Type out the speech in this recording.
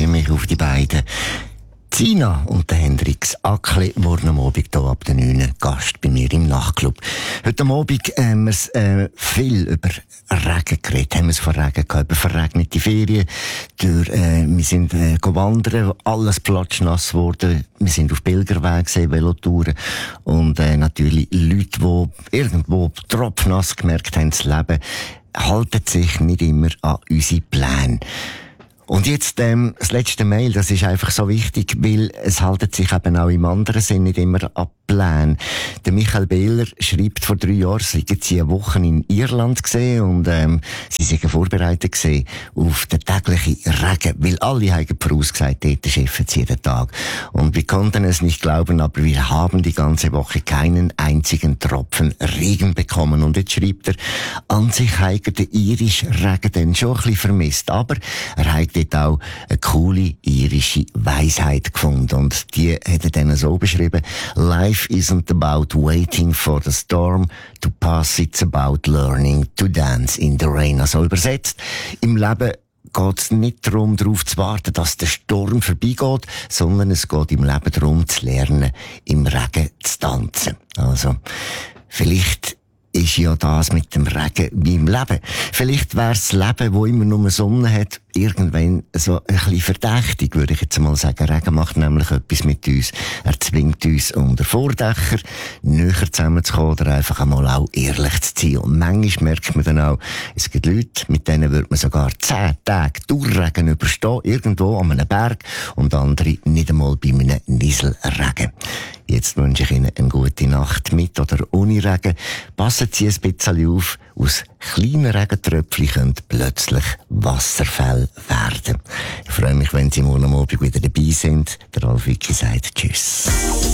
freue mich auf die beiden. Zina und der Hendrix Ackli wurden am Abend hier ab der 9 Gast bei mir im Nachtclub. Heute am Abend haben wir viel über Regen geredet, haben wir es von Regen gehabt, über verregnete Ferien. Wir sind wandern, alles platschnass geworden. Wir sind auf Pilgerwegen, Velotouren. Und natürlich Leute, die irgendwo tropfnass gemerkt haben, das Leben halten sich nicht immer an unsere Pläne. Und jetzt das letzte Mail, das ist einfach so wichtig, weil es haltet sich eben auch im anderen Sinn nicht immer an Pläne. Der Michael Behler schreibt, vor 3 Jahren seien sie eine Woche in Irland gesehen und sie seien vorbereitet gesehen auf den täglichen Regen, weil alle haben vorausgesagt, dort schiffen sie jeden Tag. Und wir konnten es nicht glauben, aber wir haben die ganze Woche keinen einzigen Tropfen Regen bekommen. Und jetzt schreibt er, an sich hat der irische Regen dann schon ein bisschen vermisst, aber er hat dort auch eine coole irische Weisheit gefunden. Und die hat er dann so beschrieben: Life isn't about waiting for the storm to pass, it's about learning to dance in the rain. Also übersetzt, im Leben geht es nicht darum, darauf zu warten, dass der Sturm vorbeigeht, sondern es geht im Leben darum, zu lernen, im Regen zu tanzen. Also, vielleicht ist ja das mit dem Regen wie im Leben. Vielleicht wäre das Leben, wo immer nur Sonne hat, irgendwann so ein bisschen verdächtig, würde ich jetzt mal sagen. Regen macht nämlich etwas mit uns. Er zwingt uns, unter Vordächer näher zusammenzukommen oder einfach einmal auch ehrlich zu sein. Und manchmal merkt man dann auch, es gibt Leute, mit denen würde man sogar 10 Tage Durchregen überstehen, irgendwo an einem Berg, und andere nicht einmal bei einem Nieselregen. Jetzt wünsche ich Ihnen eine gute Nacht mit oder ohne Regen. Passen Sie ein bisschen auf, aus kleinen Regentröpfchen können plötzlich Wasserfälle werden. Ich freue mich, wenn Sie morgen am Abend wieder dabei sind. Der Ralf Wicki sagt Tschüss.